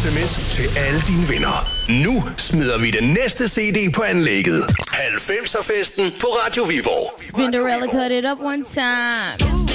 sms til alle dine venner. Nu smider vi den næste CD på anlægget. 90'er festen på Radio Viborg. Spinderella cut it up one time.